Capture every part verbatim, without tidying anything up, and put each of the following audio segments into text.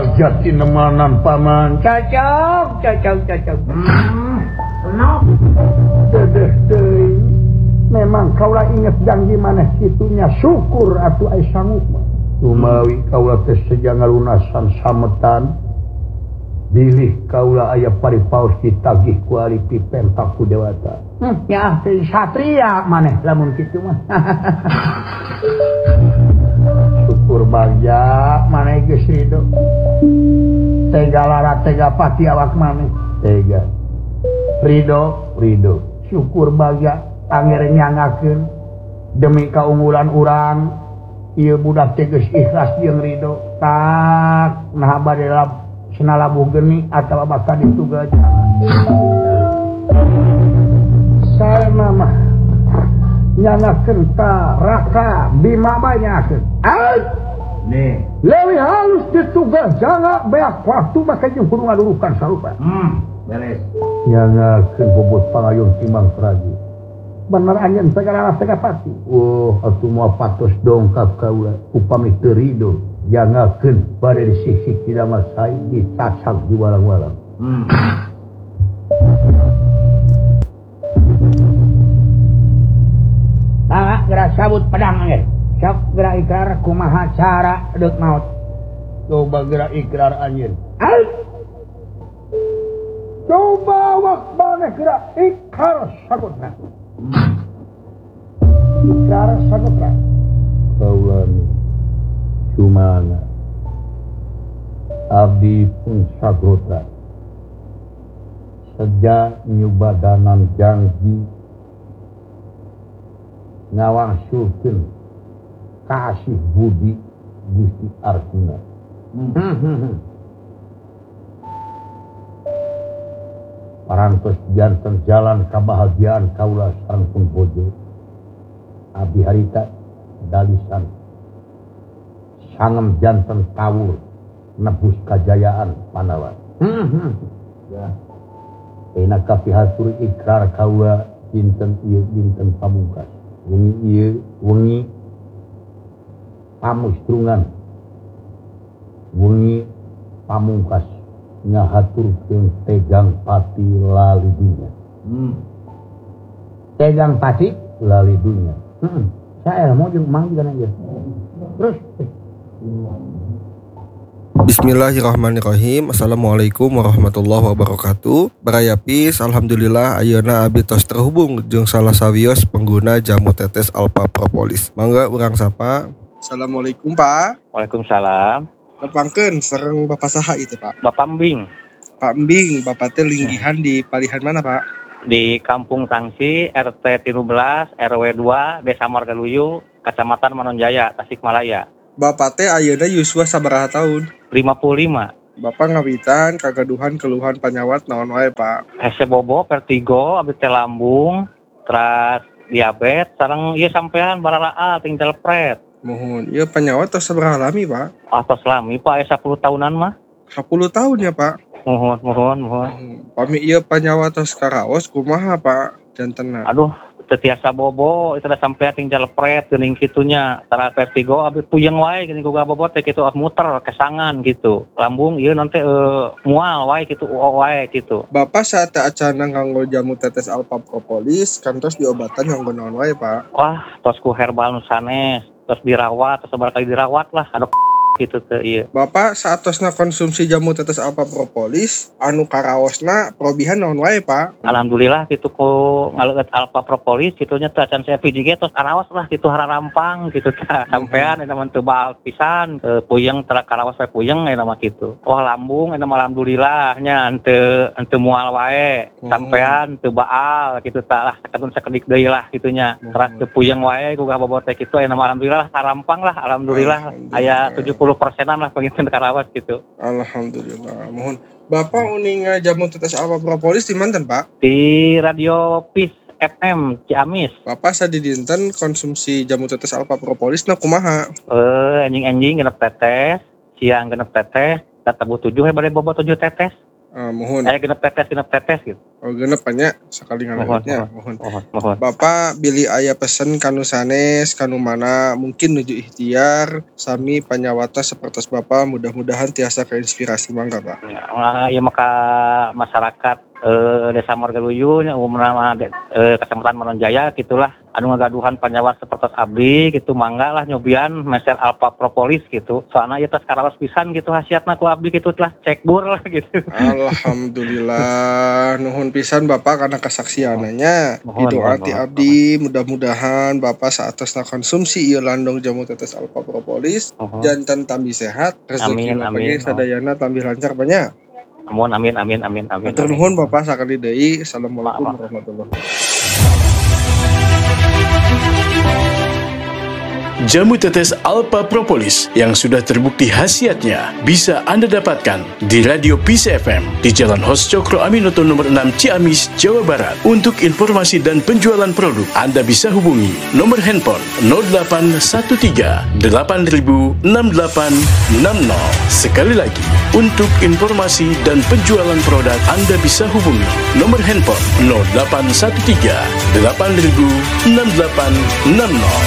bagja tinemanan paman. Cocok, cocok, cocok. Hmm, kenapa? Dedeh deui. Memang kaulah inget janji maneh kitunya syukur atuh aya sanggup. Kumawi kaulah teh sejangan lunasan sametan. Bilih kaulah aya paripaos ditagih ku ari pipentak ku dewata. Hmm, ya teh satria maneh lamun kitu mah. Syukur bagja maneh geus ridho. Tega lara tega pati awak maneh. Tega. Ridho, ridho. Syukur bagja angger nyangakeun demi kaunggulan urang. Ieu budak teh geus ikhlas jeung ridho. Tak nah bade senalabuh geni atawa bakal ditugas. Saya mah nyanakeun ka Raka Bima banyakeun. Ai. Nih, leuwih halus ditugas jangan beak waktu make jeung kudu ngadurukan sarupa. Hmm, beres. Nyanakeun bobot pangayun timbang praji. Bener anjeun segala tega pati. Oh, atuh moal patos dongkap kaula upami teu ridho. Jangakeun bade disisik tidak masai dicacak di walang-walang. Hmm. Tangga gerak sabut pedang angin. Sok gerak ikrar kumaha cara deuk maot. Coba gerak ikrar anjeun. Ai. Coba wak maneh gerak ikrar sabutna. Ikrar sabutna. Kaulani cumana abdi pun sagotra sejak nyubadanan janji ngawangsulkeun kasih budi Gusti Arjuna. Hmm. Parantos janten jalan kabahagiaan kaula sareng pun bojo abdi harita dalisan sangem janten kawur nebus kajayaan Pandawa. Hmm. Ya. Ena kapihatur ikrar kaula dinten ieu dinten pamungkas. Wengi ieu wengi pamustrungan. Wengi pamungkas ngahaturkeun tegang pati lali dunya. Hmm. Tegang pati lali dunya. Heeh. Saya mau jeung mang juga aja. Terus Bismillahirrahmanirrahim. Assalamualaikum warahmatullahi wabarakatuh. Barayapis, alhamdulillah ayeuna abdi tos terhubung jeung salah sawios pengguna jamu tetes Alpha Propolis. Mangga urang sapa. Assalamualaikum Pak. Waalaikumsalam. Nepangkeun sareng Bapak saha itu Pak? Bapak Mbing. Pak Mbing, Bapak teh linggihan di palihan mana Pak? Di Kampung Tangsi, R T tiga belas, R W dua, Desa Margaluyu, Kecamatan Manonjaya, Tasikmalaya. Bapak teh ayeuna yuswa sabaraha tahun? lima puluh lima. Bapak ngawitan kagaduhan keluhan panyawat naon wae Pak? Hese bobo, vertigo, abdi teh lambung, terus diabetes, sareng ieu sampean baralaa tinggal pret. Mohon, ieu panyawat tos sabaraha lami Pak? Atos lami Pak, aya sepuluh tahunan mah. sepuluh tahun ya Pak? Mohon, mohon, mohon. Pami ieu panyawat tos karaos kumaha Pak? Jantenna. Aduh, tetiasa bobo itu da sampean tinggal pret geuning kitunya. Tara vertigo abdi puyeng wae geuning boga bobot teh kitu muter kesangan gitu. Lambung ieu nanti uh, mual wae kitu wae gitu. Bapak saat acana nganggo jamu tetes Alpha Propolis kantos diobatan nganggo naon wae Pak? Wah, tos ku herbal nu sanes, tos dirawat, tos sabar kali dirawat lah. Aduh gitu teh ieu. Bapak saatosna konsumsi jamu tetes Alpha Propolis anu karaosna probihan naon wae Pak? Alhamdulillah kitu ku ngaleueut Alpha Propolis kitunya teh can saya V J G tos karaos lah kitu hararampang gitu teh. Sampean eta mah teu baal pisan, e, puyeng tara karaos wae puyeng eta mah kitu. Wah lambung eta mah alhamdulillah nya henteu henteu moal wae. Sampean teu baal kitu tah lah saketun sakedik deui lah kitunya. Teras teu puyeng wae ku bobot teh kitu eta mah alhamdulillah harampang lah alhamdulillah aya tujuh puluh persenan lah pengen karawas gitu. Alhamdulillah. Mohon Bapak uning jamu tetes Alpha Propolis di manten Pak? Di Radio Peace F M Ciamis. Bapak sadi dinten konsumsi jamu tetes Alpha Propolis na kumaha? Eh anjing-anjing genep tetes, siang genep tetes, tetebu tujuh he bade bobo tujuh tetes. Uh, mohon. Saya genep tetes, genep tetes gitu. Oh genep banyak sekali ngaletnya. Mohon, mohon, mohon. Bapak Billy aya pesen kanu sanes, kanu mana mungkin nuju ikhtiar, sami panyawata seperti Bapak mudah-mudahan tiasa keinspirasi mangga Pak. Ya, ya maka masyarakat eh, Desa Margaluyu nya umumna eh, Kecamatan Manonjaya gitulah anu ngagaduhan panyawa seperti abdi gitu mangga lah nyobian meser Alpha Propolis gitu. Soalnya ieu teh karaos pisan gitu hasiatna ku abdi gitu telah cek bur lah gitu. Alhamdulillah nuhun pisan Bapak karena kesaksiananya. Didoati abdi mudah-mudahan Bapak saatosna konsumsi ieu landong jamu tetes Alpha Propolis uh-huh. jantan tambi sehat rezeki lagi sadayana tambi lancar banyak. Amin amin amin amin amin. Matur nuhun Bapak sakali deui. Assalamualaikum warahmatullahi wabarakatuh. Jamu tetes Alpha Propolis yang sudah terbukti khasiatnya bisa Anda dapatkan di Radio Peace F M di Jalan Hos Cokro Aminoto nomor enam Ciamis, Jawa Barat. Untuk informasi dan penjualan produk, Anda bisa hubungi nomor handphone nol delapan satu tiga delapan nol enam delapan enam nol. Sekali lagi, untuk informasi dan penjualan produk, Anda bisa hubungi nomor handphone nol delapan satu tiga delapan nol enam delapan enam nol.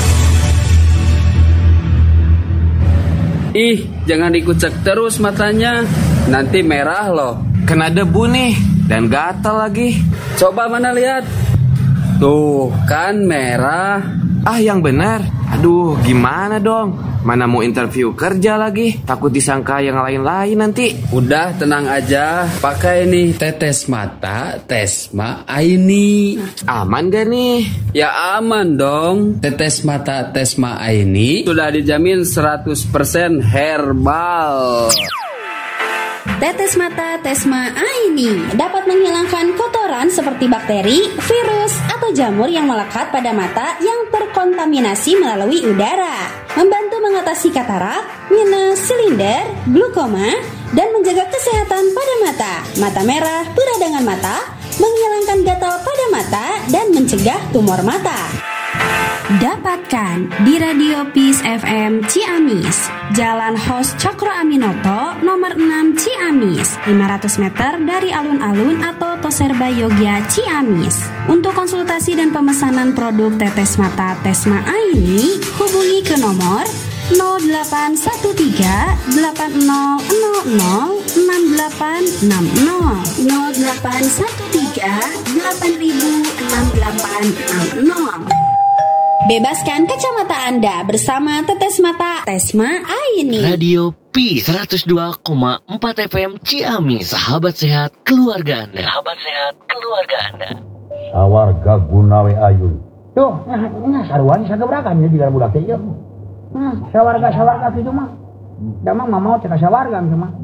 Ih, jangan dikucek terus matanya. Nanti merah loh. Kena debu nih. Dan gatal lagi. Coba mana lihat. Tuh, kan merah. Ah, yang benar. Aduh, gimana dong? Mana mau interview kerja lagi? Takut disangka yang lain-lain nanti. Udah, tenang aja. Pakai nih tetes mata Tesma Aini. Aman gak nih? Ya aman dong. Tetes mata Tesma Aini sudah dijamin seratus persen herbal. Tetes mata Tesma Aini dapat menghilangkan kotoran seperti bakteri, virus, atau jamur yang melekat pada mata yang terkontaminasi melalui udara. Membantu mengatasi katarak, minus, silinder, glukoma, dan menjaga kesehatan pada mata. Mata merah, peradangan mata, menghilangkan gatal pada mata, dan mencegah tumor mata. Dapatkan di Radio Peace F M Ciamis, Jalan Hos Cokro Aminoto nomor enam Ciamis, lima ratus meter dari alun-alun atau Toserba Yogya Ciamis. Untuk konsultasi dan pemesanan produk tetes mata Tesma Aini, hubungi ke nomor nol delapan satu tiga delapan nol nol nol enam delapan enam nol nol delapan satu tiga delapan enam delapan enam nol. Bebaskan kacamata Anda bersama tetes mata Tesma Aini. Radio P seratus dua koma empat F M Ciamis, sahabat sehat keluarga Anda. Sahabat sehat keluarga Anda. Sawarga Gunawe Ayun. Tuh, nah, nah saruan sagebrakan ya jika budak teh ieu. Nah, sawarga-sawarga kitu mah. Da mah mau cek sawarga kitu mah.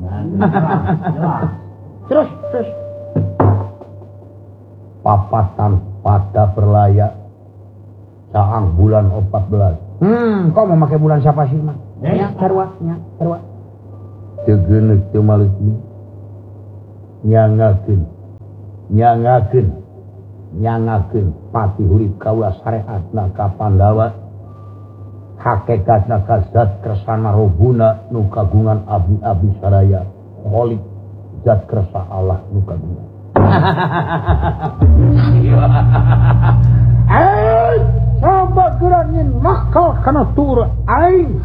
Terus, terus. Papatan pada perlaya Caang bulan empat belas. Hmm, kau mau pakai bulan siapa sih, mah? Ya, sarua, ya, sarua. Teu geuneuk teu maleuti. Nyangakeun. Nyangakeun. Nyangakeun pati urip kaula sareatna ka Pandawa. Hakikatna ka zat kersana robuna nu kagungan abdi-abdi sadaya. Holik zat kersa Allah nu kagungan. Eh, coba gerangin nakal kana tur aing.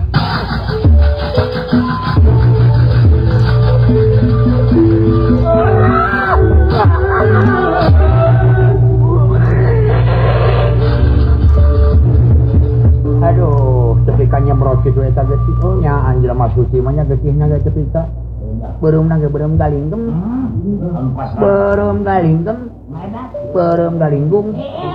Aduh, cepikannya merocit we eta geus oh nya anjeun mah suci mah nya geusna ge cepika. Beureum na ge beureum galingkem. Beureum galingkem. Beureum galinggung.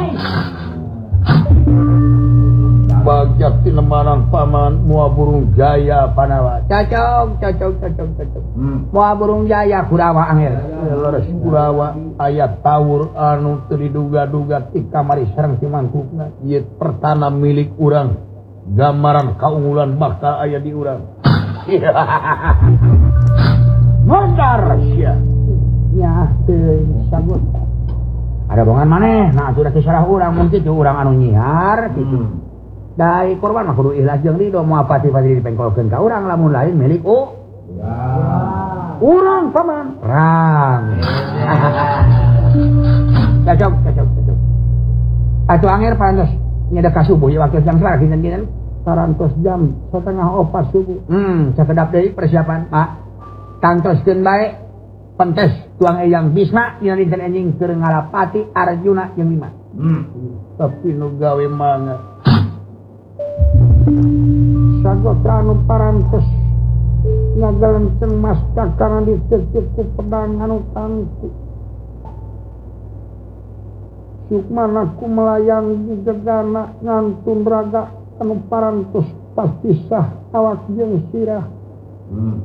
Bagjak tinemanan paman mua burung jaya Panawa. Cocok, cocok, cocok, cocok. Hmm. Mua burung jaya Kurawa angel. Leres Kurawa ayat tawur anu teu diduga-duga ti kamari sareng si mangkukna. Ieu pertana milik urang. Gambaran kaunggulan bakal aya di urang. Mondar sia. Nya teu sagut. Ada bongan maneh, nah sudah kisarah urang mun kitu urang anu nyiar kitu. Hmm. Dai korban mah kudu ikhlas jeung ridho moal pati-pati dipengkolkeun ka urang lamun lain milik oh. Ya. urang paman rang cocok cocok cocok atuh anger parantos nyada ka subuh ya waktu jam serah gini-gini parantos jam setengah opat subuh hmm sakedap deui persiapan Pak tantoskeun bae pentes tuang eyang Bisma dina dinten enjing keur ngalapati Arjuna jeung Bima hmm tapi nu gawe mangga sagotra anu parantos ngagalenceng mas kakang dicecep ku pedang anu tangku sukmana ku melayang di gegana ngantun raga anu parantos pasti sah awak jeung sirah